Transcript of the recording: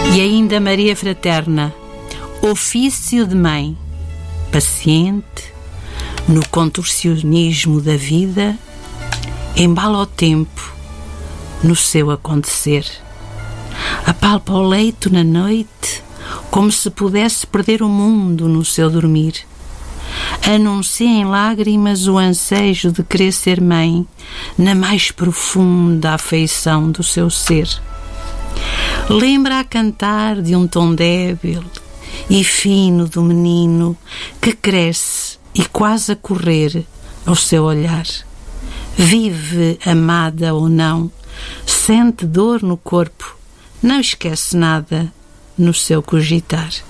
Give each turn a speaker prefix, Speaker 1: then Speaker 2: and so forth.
Speaker 1: E ainda Maria Fraterna, ofício de mãe, paciente, no contorcionismo da vida, embala o tempo no seu acontecer. Apalpa o leito na noite, como se pudesse perder o mundo no seu dormir. Anuncia em lágrimas o ansejo de querer ser mãe, na mais profunda afeição do seu ser. Lembra a cantar de um tom débil e fino do menino que cresce e quase a correr ao seu olhar. Vive, amada ou não, sente dor no corpo, não esquece nada no seu cogitar.